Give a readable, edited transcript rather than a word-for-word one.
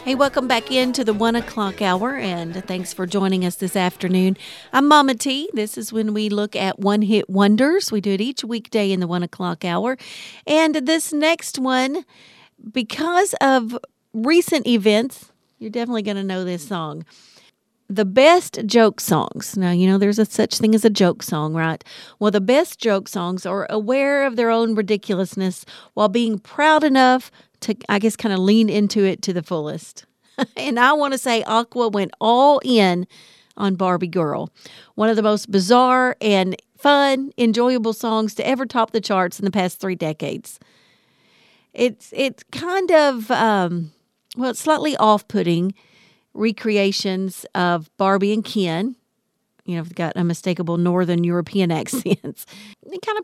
Hey, welcome back into the 1 o'clock hour, and thanks for joining us this afternoon. I'm Mama T. This is when we look at one-hit wonders. We do it each weekday in the 1 o'clock hour. And this next one, because of recent events, you're definitely going to know this song. The best joke songs. Now, there's a such thing as a joke song, right? Well, the best joke songs are aware of their own ridiculousness while being proud enough to, I guess, kind of lean into it to the fullest. And I want to say Aqua went all in on Barbie Girl. One of the most bizarre and fun, enjoyable songs to ever top the charts in the past 3 decades. It's kind of, it's slightly off-putting recreations of Barbie and Ken. They've got unmistakable Northern European accents. It kind of